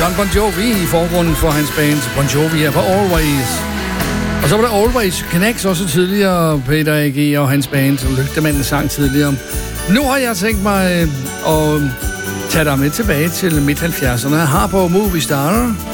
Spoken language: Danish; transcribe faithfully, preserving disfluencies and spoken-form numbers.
John Bon Jovi i forgrunden for hans band. Bon Jovi her på Always. Og så var der Always Connects også tidligere, Peter A G og hans band, som Lygtemanden sang tidligere. Nu har jeg tænkt mig at tage dig med tilbage til midt halvfjerdserne. Her på Movistar